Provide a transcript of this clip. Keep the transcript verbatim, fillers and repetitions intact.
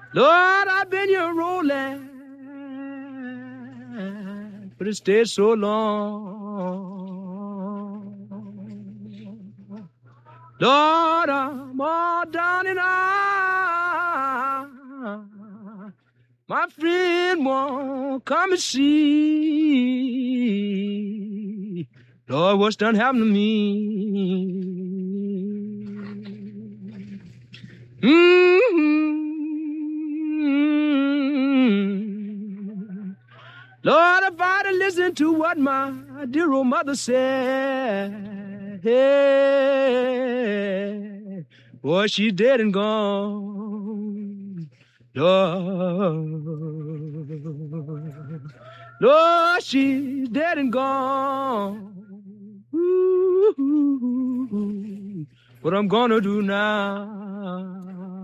Lord, I've been here rolling, but it stayed so long. Lord, I'm all down and out. My friend won't come and see. Lord, what's done happened to me? Mm-hmm. Lord, if I'd have listened to what my dear old mother said, hey, boy, she's dead and gone. Lord, Lord, she's dead and gone. Ooh, what I'm gonna do now?